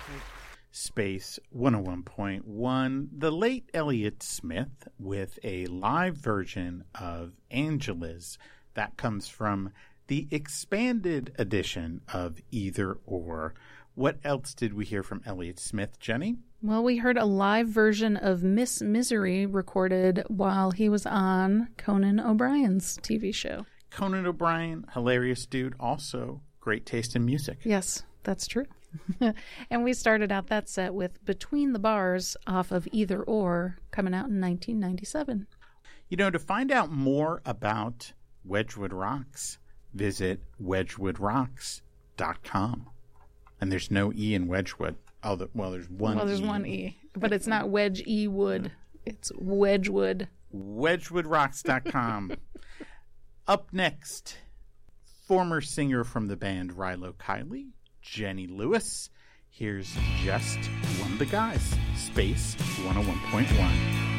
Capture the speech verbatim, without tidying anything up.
Space one oh one point one, the late Elliott Smith with a live version of Angeles that comes from the expanded edition of Either Or. What else did we hear from Elliott Smith, Jenny? Well, we heard a live version of Miss Misery recorded while he was on Conan O'Brien's T V show. Conan O'Brien, hilarious dude, also great taste in music. Yes, that's true. And we started out that set with Between the Bars off of Either Or, coming out in nineteen ninety-seven. You know, to find out more about Wedgwood Rocks, visit wedgwood rocks dot com. And there's no E in Wedgwood. Oh, the, well, there's one E. Well, there's E. one E. But it's not Wedge E Wood. It's Wedgwood. wedgwood rocks dot com. Up next, former singer from the band Rilo Kiley, Jenny Lewis. Here's Just One of the Guys, Space one oh one point one.